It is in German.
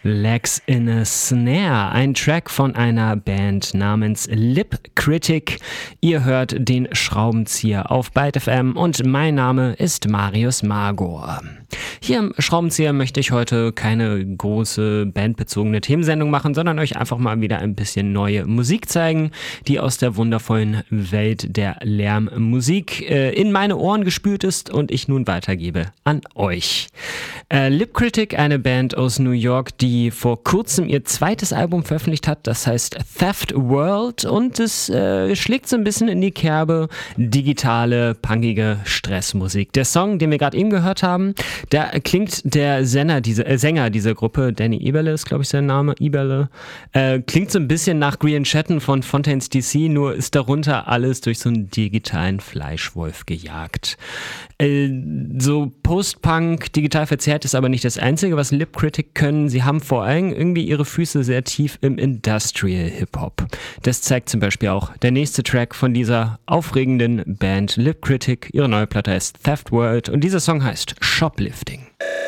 Legs in a Snare, ein Track von einer Band namens Lip Critic. Ihr hört den Schraubenzieher auf Byte FM und mein Name ist Marius Magor. Hier im Schraubenzieher möchte ich heute keine große bandbezogene Themensendung machen, sondern euch einfach mal wieder ein bisschen neue Musik zeigen, die aus der wundervollen Welt der Lärmmusik in meine Ohren gespült ist und ich nun weitergebe an euch. Lip Critic, eine Band aus New York, die vor kurzem ihr zweites Album veröffentlicht hat, das heißt Theft World, und es schlägt so ein bisschen in die Kerbe digitale, punkige Stressmusik. Der Song, den wir gerade eben gehört haben, da klingt der Sänger dieser Gruppe, Danny Eberle ist glaube ich sein Name, Eberle, klingt so ein bisschen nach Green Chatten von Fontaines DC, nur ist darunter alles durch so einen digitalen Fleischwolf gejagt. So Post-Punk, digital verzerrt ist aber nicht das Einzige, was Lip Critic können. Sie haben vor allem irgendwie ihre Füße sehr tief im Industrial Hip-Hop. Das zeigt zum Beispiel auch der nächste Track von dieser aufregenden Band Lip Critic. Ihre neue Platte heißt Theft World und dieser Song heißt Shoplifting.